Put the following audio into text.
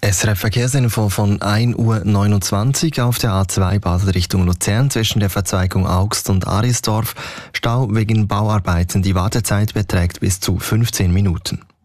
SRF Verkehrsinfo von 1:29 Uhr auf der A2 Basel Richtung Luzern zwischen der Verzweigung Augst und Arisdorf. Stau wegen Bauarbeiten. Die Wartezeit beträgt bis zu 15 Minuten.